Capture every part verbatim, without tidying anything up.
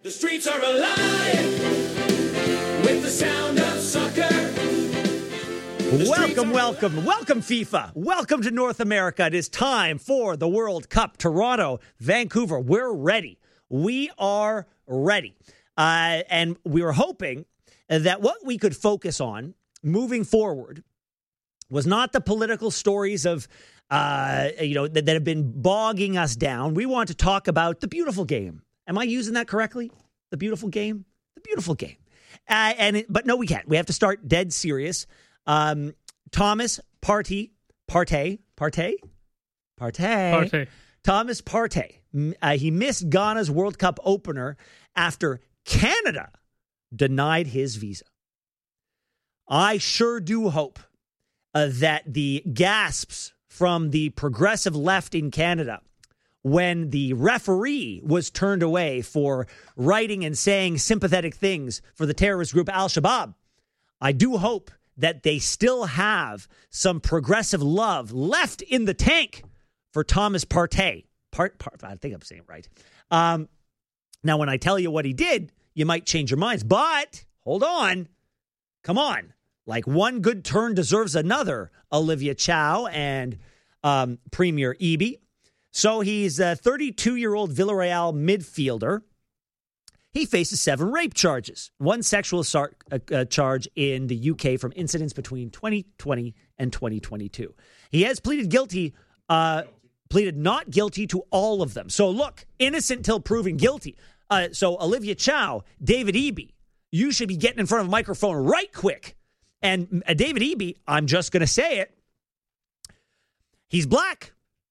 The streets are alive with the sound of soccer. Welcome, welcome, welcome, FIFA. Welcome to North America. It is time for the World Cup. Toronto, Vancouver, we're ready. We are ready. Uh, and we were hoping that what we could focus on moving forward was not the political stories of, uh, you know, that, that have been bogging us down. We want to talk about the beautiful game. Am I using that correctly? The beautiful game? The beautiful game. Uh, and it, But no, we can't. We have to start dead serious. Um, Thomas Partey, Partey, Partey, Partey, Partey. Thomas Partey. Uh, he missed Ghana's World Cup opener after Canada denied his visa. I sure do hope uh, that the gasps from the progressive left in Canada when the referee was turned away for writing and saying sympathetic things for the terrorist group Al-Shabaab, I do hope that they still have some progressive love left in the tank for Thomas Partey. Part, part, I think I'm saying it right. Um, now, when I tell you what he did, you might change your minds. But hold on. Come on. Like one good turn deserves another, Olivia Chow and um, Premier Eby. So he's a thirty-two-year-old Villarreal midfielder. He faces seven rape charges, one sexual assault uh, uh, charge in the U K from incidents between twenty twenty and twenty twenty-two. He has pleaded guilty, uh, pleaded not guilty to all of them. So look, innocent till proven guilty. Uh, so Olivia Chow, David Eby, you should be getting in front of a microphone right quick. And uh, David Eby, I'm just going to say it, he's black.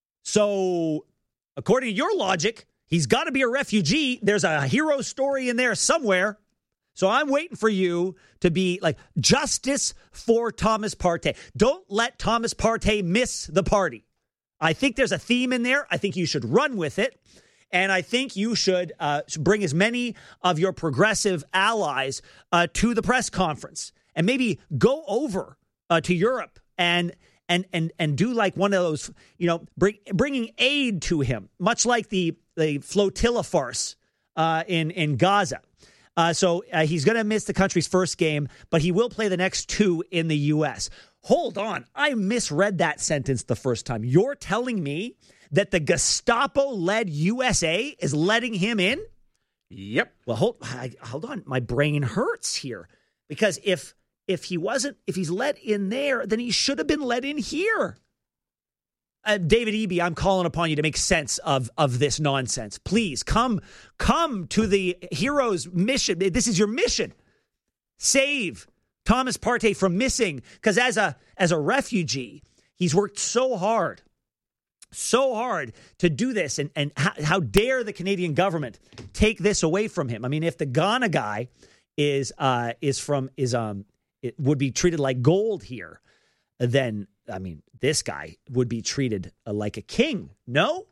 So according to your logic, he's got to be a refugee. There's a hero story in there somewhere. So I'm waiting for you to be like, justice for Thomas Partey. Don't let Thomas Partey miss the party. I think there's a theme in there. I think you should run with it. And I think you should uh, bring as many of your progressive allies uh, to the press conference and maybe go over uh, to Europe and and and and do like one of those, you know, bring, bringing aid to him, much like the the flotilla farce uh, in in Gaza. Uh, so uh, he's going to miss the country's first game, but he will play the next two in the U S. Hold on, I misread that sentence the first time. You're telling me that the Gestapo-led U S A is letting him in? Yep. Well, hold hold on, my brain hurts here because if. If he wasn't, if he's let in there, then he should have been let in here. Uh, David Eby, I'm calling upon you to make sense of, of this nonsense. Please come, come to the hero's mission. This is your mission. Save Thomas Partey from missing, because as a as a refugee, he's worked so hard, so hard to do this, and and how, how dare the Canadian government take this away from him? I mean, if the Ghana guy is uh is from is um. it would be treated like gold here, then, I mean, this guy would be treated uh, like a king. No?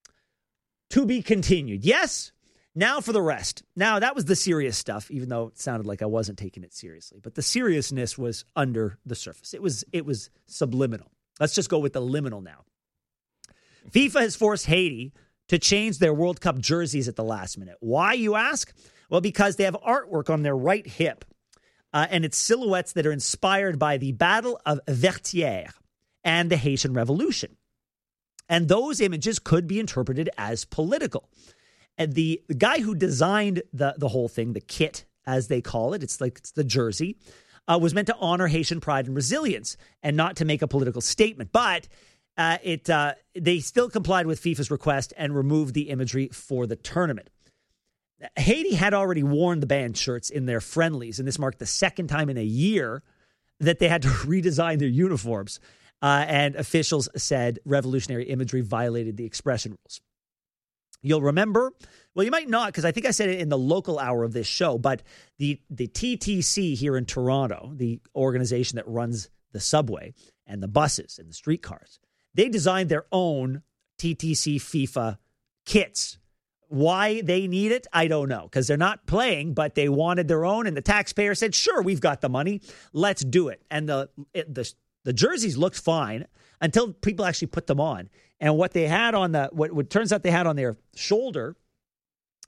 To be continued. Yes? Now for the rest. Now, that was the serious stuff, even though it sounded like I wasn't taking it seriously. But the seriousness was under the surface. It was, it was subliminal. Let's just go with the liminal now. FIFA has forced Haiti to change their World Cup jerseys at the last minute. Why, you ask? Well, because they have artwork on their right hip. Uh, and it's silhouettes that are inspired by the Battle of Vertières and the Haitian Revolution. And those images could be interpreted as political. And the, the guy who designed the, the whole thing, the kit, as they call it, it's like it's the jersey, uh, was meant to honor Haitian pride and resilience and not to make a political statement. But uh, it uh, they still complied with FIFA's request and removed the imagery for the tournament. Haiti had already worn the band shirts in their friendlies, and this marked the second time in a year that they had to redesign their uniforms. Uh, and officials said revolutionary imagery violated the expression rules. You'll remember, well, you might not, because I think I said it in the local hour of this show, but the, the T T C here in Toronto, the organization that runs the subway and the buses and the streetcars, they designed their own T T C FIFA kits. Why they need it, I don't know, because they're not playing, but they wanted their own, and the taxpayer said, sure, we've got the money, let's do it. And the it, the, the jerseys looked fine until people actually put them on. And what they had on the, what, what turns out they had on their shoulder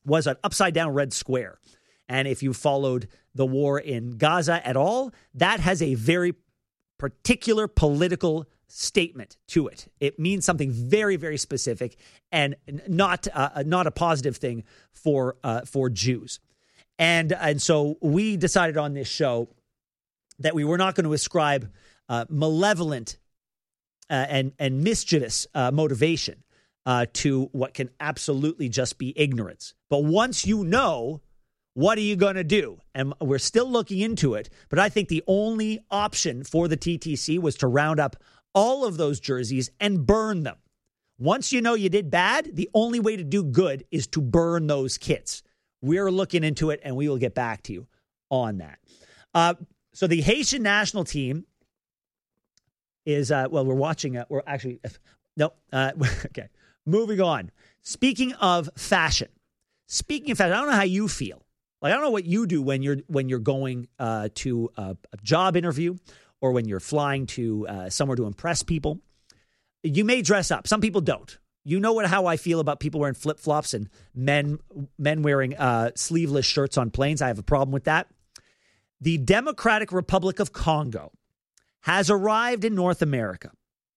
was an upside-down red square. And if you followed the war in Gaza at all, that has a very particular political statement to it. It means something very, very specific and not uh, not a positive thing for uh, for Jews. And and so we decided on this show that we were not going to ascribe uh, malevolent uh, and and mischievous uh, motivation uh, to what can absolutely just be ignorance. But once you know, what are you going to do? And we're still looking into it. But I think the only option for the T T C was to round up all of those jerseys and burn them. Once you know you did bad, the only way to do good is to burn those kits. We're looking into it, and we will get back to you on that. Uh, so the Haitian national team is, uh, well, we're watching, uh, we're actually, no, uh, okay, moving on. Speaking of fashion, speaking of fashion, I don't know how you feel. Like, I don't know what you do when you're when you're going uh, to a, a job interview or when you're flying to uh, somewhere to impress people. You may dress up. Some people don't. You know what how I feel about people wearing flip-flops and men men wearing uh, sleeveless shirts on planes. I have a problem with that. The Democratic Republic of Congo has arrived in North America,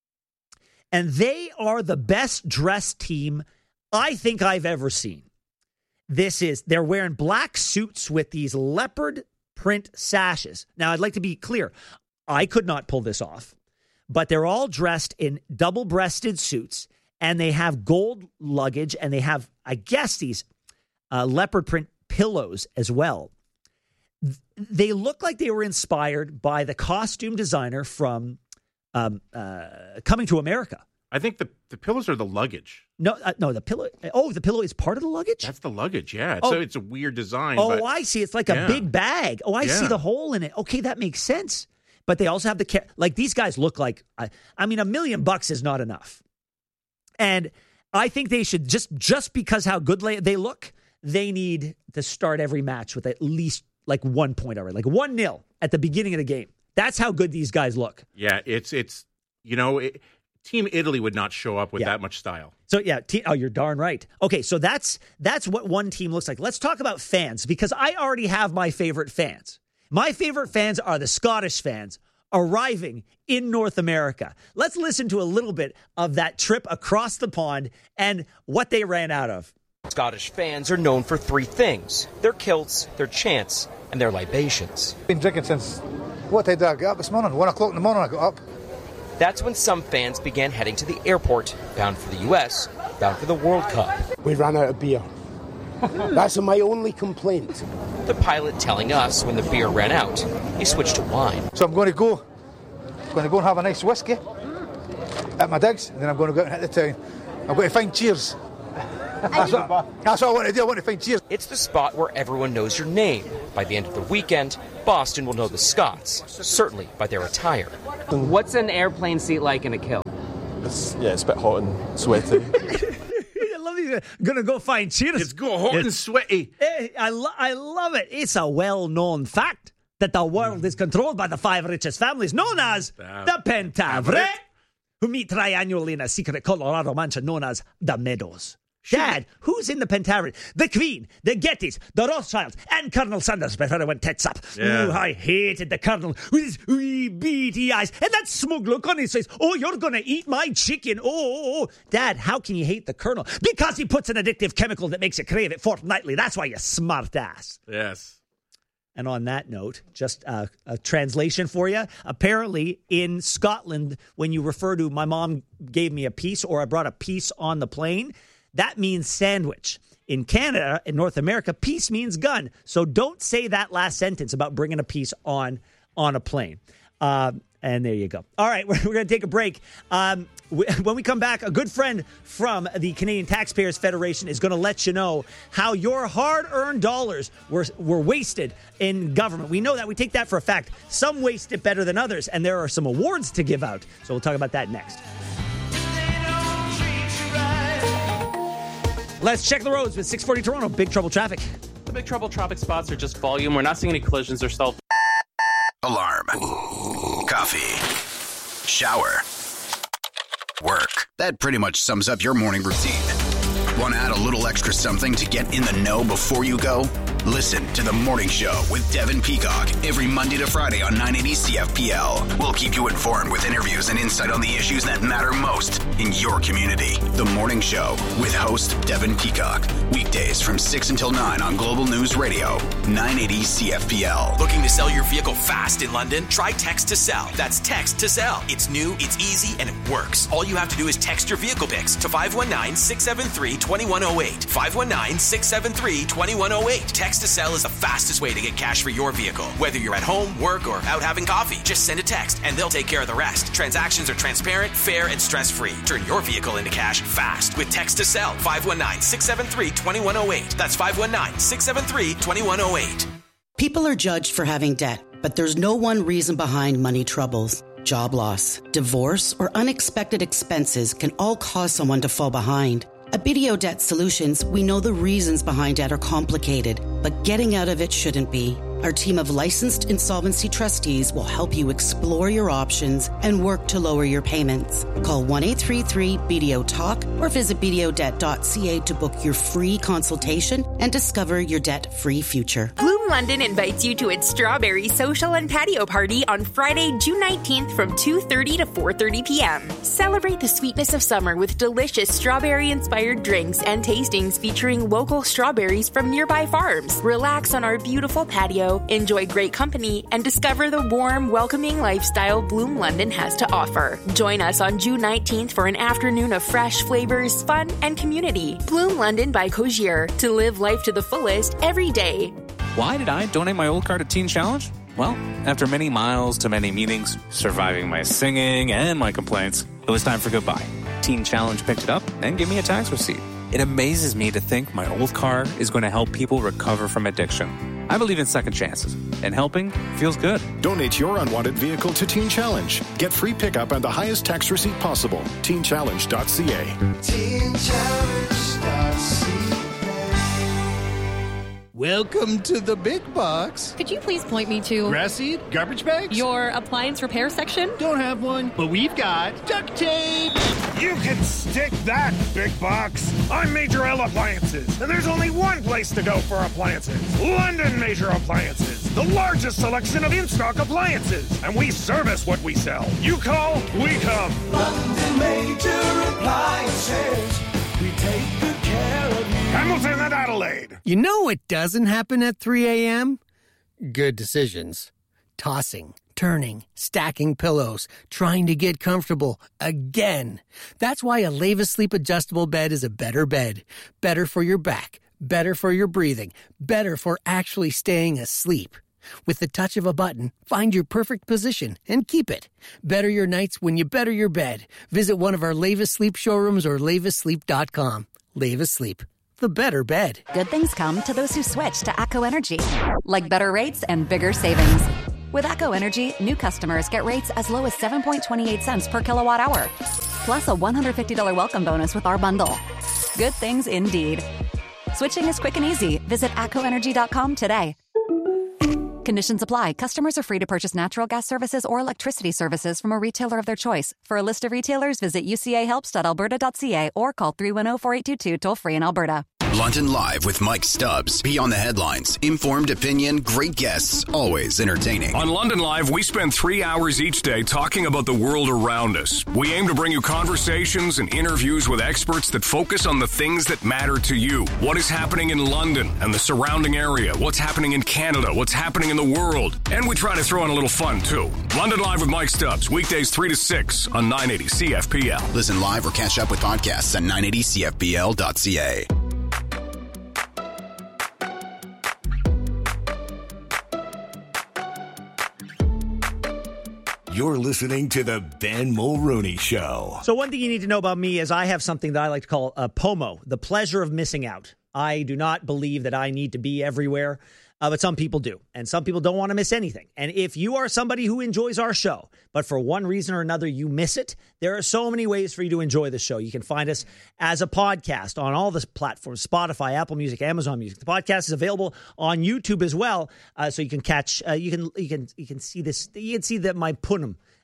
and they are the best dressed team I think I've ever seen. This is, they're wearing black suits with these leopard print sashes. Now, I'd like to be clear. I could not pull this off, but they're all dressed in double-breasted suits, and they have gold luggage, and they have, I guess, these uh, leopard print pillows as well. They look like they were inspired by the costume designer from um, uh, Coming to America. I think the, the pillows are the luggage. No, uh, no, the pillow. Oh, the pillow is part of the luggage? That's the luggage, yeah. It's, Oh. a, it's a weird design. Oh, but I see. It's like a yeah. big bag. Oh, I Yeah. see the hole in it. Okay, that makes sense. But they also have the, ca- like, these guys look like, I, I mean, a million bucks is not enough. And I think they should, just, just because how good they they look, they need to start every match with at least like one point already, like one nil at the beginning of the game. That's how good these guys look. Yeah, it's, it's you know, it, Team Italy would not show up with Yeah. that much style. So, yeah, te- oh, you're darn right. Okay, so that's that's what one team looks like. Let's talk about fans, because I already have my favorite fans. My favorite fans are the Scottish fans arriving in North America. Let's listen to a little bit of that trip across the pond and what they ran out of. Scottish fans are known for three things: their kilts, their chants, and their libations. Been drinking since, what time did I get up this morning? One o'clock in the morning I got up. That's when some fans began heading to the airport, bound for the U S, bound for the World Cup. We ran out of beer. That's my only complaint. The pilot telling us when the beer ran out, he switched to wine. So I'm going to go, going to go and have a nice whiskey at my digs, and then I'm going to go out and hit the town. I'm going to find Cheers. That's what, that's what I want to do. I want to find Cheers. It's the spot where everyone knows your name. By the end of the weekend, Boston will know the Scots, certainly by their attire. What's an airplane seat like in a kilt? It's, yeah, it's a bit hot and sweaty. I love you. Gonna go find Cheers. It's go hot and sweaty. Eh, I, lo- I love it. It's a well-known fact that the world is controlled by the five richest families known as the Pentaveret, who meet triannually in a secret Colorado mansion known as the Meadows. Dad, who's in the Pentaveret? The Queen, the Gettys, the Rothschilds, and Colonel Sanders before I went tits up. Yeah. Ooh, I hated the Colonel with his wee beady eyes and that smug look on his face. Oh, you're going to eat my chicken. Oh, oh, oh. Dad, how can you hate the Colonel? Because he puts an addictive chemical that makes you crave it fortnightly. That's why, you smart ass. Yes. And on that note, just uh, a translation for you. Apparently, in Scotland, when you refer to my mom gave me a piece or I brought a piece on the plane, that means sandwich. In Canada, in North America, piece means gun. So don't say that last sentence about bringing a piece on on a plane. Um, and there you go. All right, we're, we're going to take a break. Um, we, when we come back, a good friend from the Canadian Taxpayers Federation is going to let you know how your hard-earned dollars were were wasted in government. We know that. We take that for a fact. Some waste it better than others, and there are some awards to give out. So we'll talk about that next. Let's check the roads with six forty Toronto. Big trouble traffic. The big trouble traffic spots are just volume. We're not seeing any collisions or stall. Alarm. Coffee. Shower. Work. That pretty much sums up your morning routine. Want to add a little extra something to get in the know before you go? Listen to The Morning Show with Devin Peacock every Monday to Friday on nine eighty C F P L. We'll keep you informed with interviews and insight on the issues that matter most in your community. The Morning Show with host Devin Peacock. Weekdays from six until nine on Global News Radio, nine eighty C F P L. Looking to sell your vehicle fast in London? Try Text to Sell. That's Text to Sell. It's new, it's easy, and it works. All you have to do is text your vehicle pics to five one nine, six seven three, two one zero eight. five one nine, six seven three, two one zero eight. Text to Sell is the fastest way to get cash for your vehicle. Whether you're at home, work, or out having coffee, just send a text and they'll take care of the rest. Transactions are transparent, fair, and stress-free. Turn your vehicle into cash fast with Text to Sell. five one nine, six seven three, two one zero eight. That's five one nine, six seven three, two one zero eight. People are judged for having debt, but there's no one reason behind money troubles. Job loss, divorce, or unexpected expenses can all cause someone to fall behind. At B D O Debt Solutions, we know the reasons behind debt are complicated, but getting out of it shouldn't be. Our team of licensed insolvency trustees will help you explore your options and work to lower your payments. Call one eight three three B D O Talk or visit b d o debt dot c a to book your free consultation and discover your debt-free future. Bloom London invites you to its Strawberry Social and Patio Party on Friday, June nineteenth from two thirty to four thirty p.m. Celebrate the sweetness of summer with delicious strawberry-inspired drinks and tastings featuring local strawberries from nearby farms. Relax on our beautiful patio, enjoy great company, and discover the warm, welcoming lifestyle Bloom London has to offer. Join us on June nineteenth for an afternoon of fresh flavors, fun, and community. Bloom London by Cogier, to live life to the fullest every day. Why did I donate my old car to Teen Challenge? Well, after many miles to many meetings, surviving my singing and my complaints, it was time for goodbye. Teen Challenge picked it up and gave me a tax receipt. It amazes me to think my old car is going to help people recover from addiction. I believe in second chances, and helping feels good. Donate your unwanted vehicle to Teen Challenge. Get free pickup and the highest tax receipt possible. teen challenge dot c a. teen challenge dot c a. Welcome to the big box. Could you please point me to... Grass seed? Garbage bags? Your appliance repair section? Don't have one, but we've got duct tape. You can stick that, big box. I'm Major L Appliances, and there's only one place to go for appliances. London Major Appliances, the largest selection of in-stock appliances. And we service what we sell. You call, we come. London Major Appliances, we take good care of you. Hamilton and Adelaide. You know what doesn't happen at three a.m.? Good decisions. Tossing, turning, stacking pillows, trying to get comfortable again. That's why a Leva Sleep adjustable bed is a better bed. Better for your back, better for your breathing, better for actually staying asleep. With the touch of a button, find your perfect position and keep it. Better your nights when you better your bed. Visit one of our Leva Sleep showrooms or leva sleep dot com. Leva Sleep, the better bed. Good things come to those who switch to ACO Energy, like better rates and bigger savings. With ACO Energy, new customers get rates as low as seven point two eight cents per kilowatt hour, plus a one hundred fifty dollars welcome bonus with our bundle. Good things indeed. Switching is quick and easy. Visit A C O energy dot com today. Conditions apply. Customers are free to purchase natural gas services or electricity services from a retailer of their choice. For a list of retailers, visit u c a helps dot alberta dot c a or call three one zero, four eight two two toll free in Alberta. London Live with Mike Stubbs. Beyond the headlines, informed opinion, great guests, always entertaining. On London Live, we spend three hours each day talking about the world around us. We aim to bring you conversations and interviews with experts that focus on the things that matter to you. What is happening in London and the surrounding area? What's happening in Canada? What's happening in the world? And we try to throw in a little fun, too. London Live with Mike Stubbs, weekdays three to six on nine eighty C F P L. Listen live or catch up with podcasts at nine eighty C F P L dot C A. You're listening to the Ben Mulrooney Show. So one thing you need to know about me is I have something that I like to call a POMO, the pleasure of missing out. I do not believe that I need to be everywhere, uh, but some people do. And some people don't want to miss anything. And if you are somebody who enjoys our show, but for one reason or another you miss it, there are so many ways for you to enjoy the show. You can find us as a podcast on all the platforms, Spotify, Apple Music, Amazon Music. The podcast is available on YouTube as well, uh, so you can catch, uh, you can you can you can see this, you can see that my punum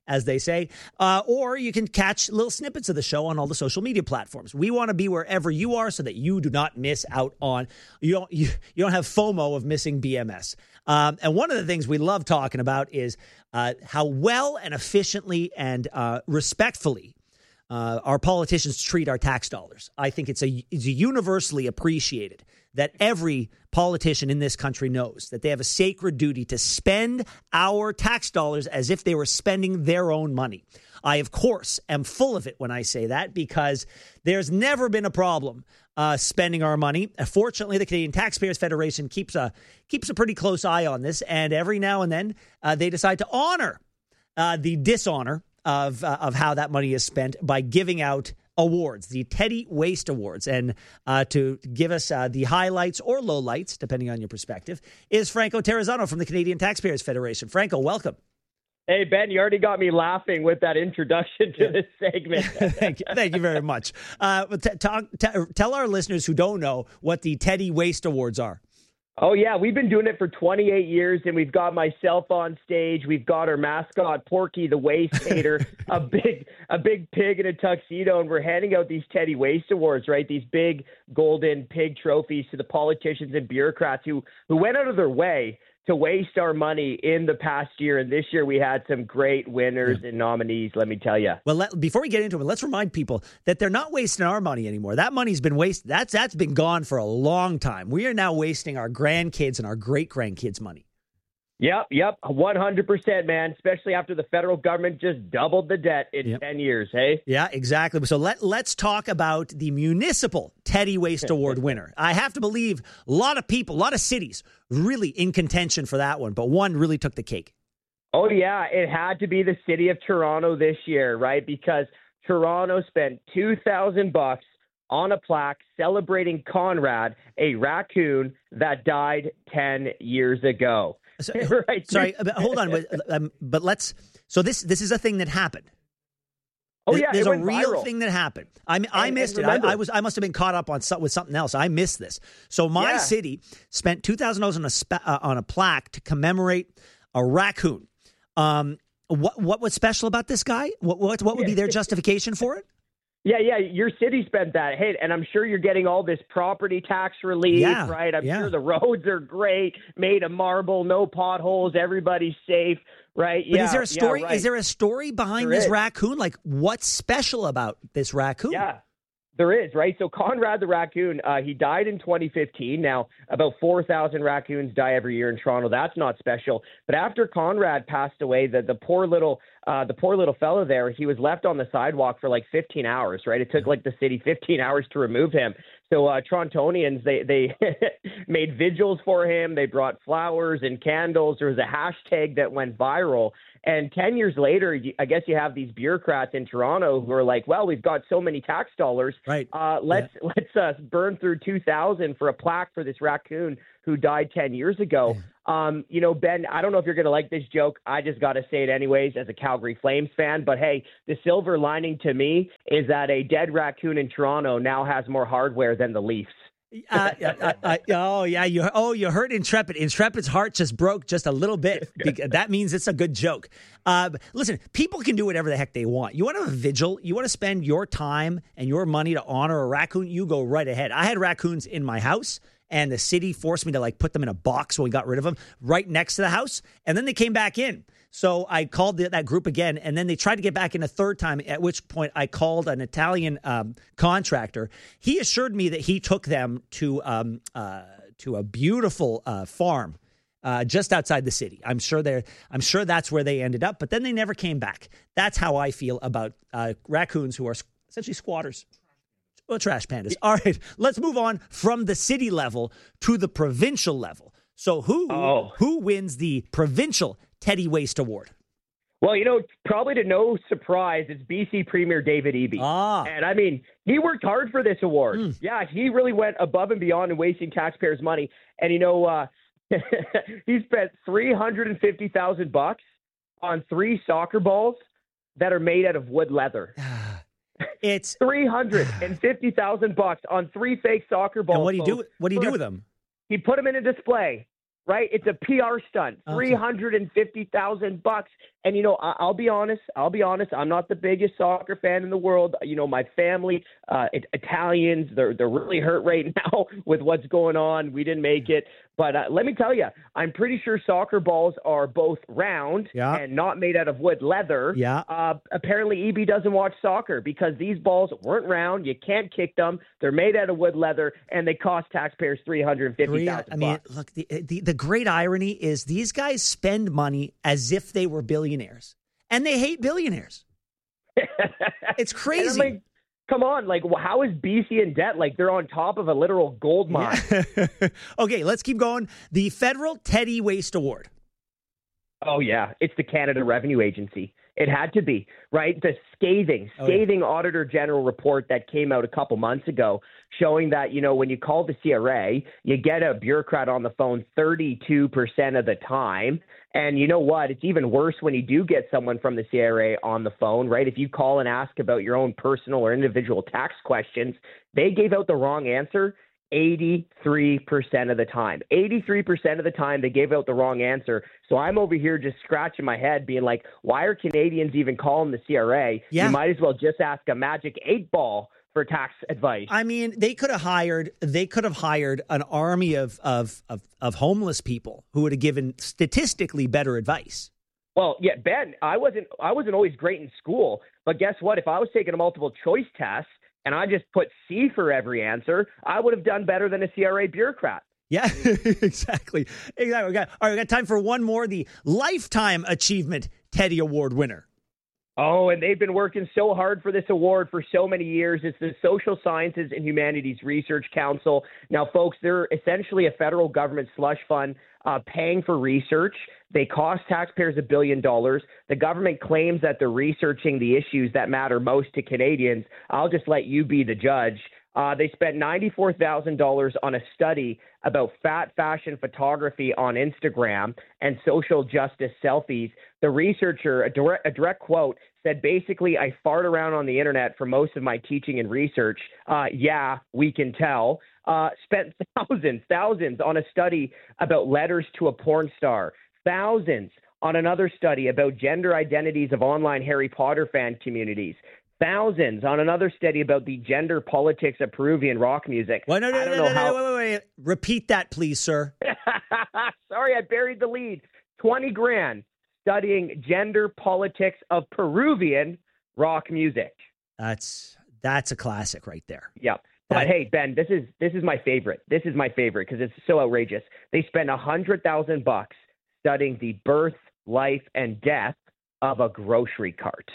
as they say, uh, or you can catch little snippets of the show on all the social media platforms. We want to be wherever you are so that you do not miss out on, you don't, you, you don't have FOMO of missing B M S. Um, and one of the things we love talking about is uh, how well and efficiently and uh, respectfully uh, our politicians treat our tax dollars. I think it's a, it's a universally appreciated that every politician in this country knows that they have a sacred duty to spend our tax dollars as if they were spending their own money. I, of course, am full of it when I say that because there's never been a problem uh, spending our money. Uh, fortunately, the Canadian Taxpayers Federation keeps a keeps a pretty close eye on this, and every now and then uh, they decide to honor uh, the dishonor of uh, of how that money is spent by giving out awards, the Teddy Waste Awards. And uh, to give us uh, the highlights or lowlights, depending on your perspective, is Franco Terrazzano from the Canadian Taxpayers Federation. Franco, welcome. Hey, Ben, you already got me laughing with that introduction to this segment. Thank you. Thank you very much. Uh, t- talk, t- tell our listeners who don't know what the Teddy Waste Awards are. Oh, yeah. We've been doing it for twenty-eight years, and we've got myself on stage. We've got our mascot, Porky the Waste Hater, a big a big pig in a tuxedo, and we're handing out these Teddy Waste Awards, right? These big golden pig trophies to the politicians and bureaucrats who, who went out of their way to waste our money in the past year. And this year we had some great winners yeah. and nominees, let me tell you. Well, let, before we get into it, let's remind people that they're not wasting our money anymore. That money's been wasted. That's That's been gone for a long time. We are now wasting our grandkids and our great-grandkids' money. Yep, yep, one hundred percent, man, especially after the federal government just doubled the debt in yep. ten years, hey? Yeah, exactly. So let, let's talk about the municipal Teddy Waste Award winner. I have to believe a lot of people, a lot of cities really in contention for that one, but one really took the cake. Oh, yeah, it had to be the city of Toronto this year, right? Because Toronto spent two thousand bucks on a plaque celebrating Conrad, a raccoon that died ten years ago. So, right. Sorry, hold on, but, um, but let's. So this this is a thing that happened. Oh yeah, there's it a real viral. thing that happened. I mean, I and, missed and it. I, I was I must have been caught up on some, with something else. I missed this. So my yeah. city spent two thousand dollars on a spe- uh, on a plaque to commemorate a raccoon. Um, what what was special about this guy? What what what would be their justification for it? Yeah, yeah, your city spent that. Hey, and I'm sure you're getting all this property tax relief, yeah, right? I'm yeah. sure the roads are great, made of marble, no potholes, everybody's safe, right? But yeah, is there a story? yeah, right. Is there a story behind there this is. raccoon? Like, what's special about this raccoon? Yeah. There is, right? So Conrad the raccoon, uh, he died in twenty fifteen. Now, about four thousand raccoons die every year in Toronto. That's not special. But after Conrad passed away, the, the poor little uh, the poor little fellow there, he was left on the sidewalk for like fifteen hours, right? It took like the city fifteen hours to remove him. So uh, Torontonians, they, they made vigils for him. They brought flowers and candles. There was a hashtag that went viral. And ten years later, I guess you have these bureaucrats in Toronto who are like, well, we've got so many tax dollars. Right. Uh, let's yeah. let's uh, burn through two thousand for a plaque for this raccoon who died ten years ago. Yeah. Um, you know, Ben, I don't know if you're going to like this joke. I just got to say it anyways as a Calgary Flames fan. But, hey, the silver lining to me is that a dead raccoon in Toronto now has more hardware than the Leafs. uh, uh, uh, oh yeah, you oh you hurt Intrepid. Intrepid's heart just broke just a little bit. That means it's a good joke. Uh, listen, people can do whatever the heck they want. You want to have a vigil? You want to spend your time and your money to honor a raccoon? You go right ahead. I had raccoons in my house, and the city forced me to like put them in a box when we got rid of them right next to the house, and then they came back in. So I called the, that group again, and then they tried to get back in a third time, at which point I called an Italian um, contractor. He assured me that he took them to um, uh, to a beautiful uh, farm uh, just outside the city. I'm sure they're, I'm sure that's where they ended up, but then they never came back. That's how I feel about uh, raccoons who are essentially squatters. Well, trash pandas. All right, let's move on from the city level to the provincial level. So who oh. who wins the provincial Teddy Waste Award? Well, you know, probably to no surprise, it's B C Premier David Eby. Ah. And I mean, he worked hard for this award. Mm. Yeah, he really went above and beyond in wasting taxpayers' money. And, you know, uh, he spent three hundred fifty thousand bucks on three soccer balls that are made out of wood leather. It's three hundred fifty thousand bucks on three fake soccer balls. And what do you do? What do you do with them? He put them in a display. right? It's a P R stunt, Okay. three hundred fifty thousand bucks. And, you know, I- I'll be honest, I'll be honest. I'm not the biggest soccer fan in the world. You know, my family, uh, it, Italians, they're, they're really hurt right now with what's going on. We didn't make it. But uh, let me tell you, I'm pretty sure soccer balls are both round Yeah. and not made out of wood leather. Yeah. Uh, apparently, E B doesn't watch soccer because these balls weren't round. You can't kick them. They're made out of wood leather, and they cost taxpayers three hundred fifty thousand Three, I mean, look, the, the the great irony is these guys spend money as if they were billionaires, and they hate billionaires. It's crazy. And I'm like, come on, like, well, how is B C in debt? Like, they're on top of a literal gold mine. Okay, let's keep going. The Federal Teddy Waste Award. Oh, yeah. It's the Canada Revenue Agency. It had to be, right? The scathing, Oh, yeah. scathing Auditor General report that came out a couple months ago showing that, you know, when you call the C R A, you get a bureaucrat on the phone thirty-two percent of the time. And you know what? It's even worse when you do get someone from the C R A on the phone, right? If you call and ask about your own personal or individual tax questions, they gave out the wrong answer eighty-three percent of the time. eighty-three percent of the time they gave out the wrong answer. So I'm over here just scratching my head being like, why are Canadians even calling the C R A? Yeah. You might as well just ask a magic eight ball for tax advice. I mean, they could have hired they could have hired an army of of of, of homeless people who would have given statistically better advice. Well, yeah, Ben, I wasn't I wasn't always great in school, but guess what? If I was taking a multiple choice test and I just put C for every answer, I would have done better than a C R A bureaucrat. Yeah, exactly. Exactly. We got, all right, we got time for one more. The Lifetime Achievement Teddy Award winner. Oh, and they've been working so hard for this award for so many years. It's the Social Sciences and Humanities Research Council. Now, folks, they're essentially a federal government slush fund uh, paying for research. They cost taxpayers a billion dollars. The government claims that they're researching the issues that matter most to Canadians. I'll just let you be the judge. Uh, they spent ninety-four thousand dollars on a study about fat fashion photography on Instagram and social justice selfies. The researcher, a direct, a direct quote, said, basically, I fart around on the internet for most of my teaching and research. Uh, yeah, we can tell. Uh, spent thousands, thousands on a study about letters to a porn star. Thousands on another study about gender identities of online Harry Potter fan communities. Thousands on another study about the gender politics of Peruvian rock music. Wait, no, no, I don't no, know no, how. no, wait, wait, wait. Repeat that, please, sir. Sorry, I buried the lead. twenty grand studying gender politics of Peruvian rock music. That's that's a classic right there. Yeah. But hey, Ben, this is this is my favorite. This is my favorite because it's so outrageous. They spent a hundred thousand bucks studying the birth, life, and death of a grocery cart.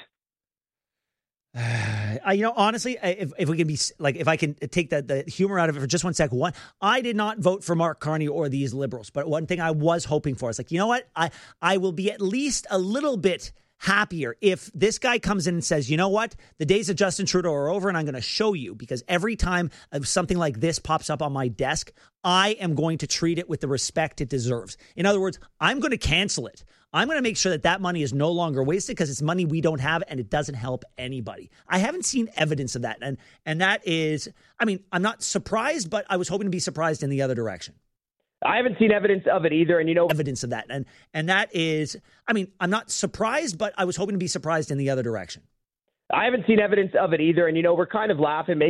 Uh, you know, honestly, if if we can be like, if I can take the, the humor out of it for just one second. One, I did not vote for Mark Carney or these liberals, but one thing I was hoping for is like, you know what, I I will be at least a little bit happier if this guy comes in and says, you know what, the days of Justin Trudeau are over, and I'm going to show you, because every time something like this pops up on my desk, I am going to treat it with the respect it deserves. In other words, I'm going to cancel it. I'm going to make sure that that money is no longer wasted because it's money we don't have and it doesn't help anybody. I haven't seen evidence of that. And and that is, I mean, I'm not surprised, but I was hoping to be surprised in the other direction. I haven't seen evidence of it either. And, you know, evidence of that. And and that is, I mean, I'm not surprised, but I was hoping to be surprised in the other direction. I haven't seen evidence of it either. And, you know, we're kind of laughing,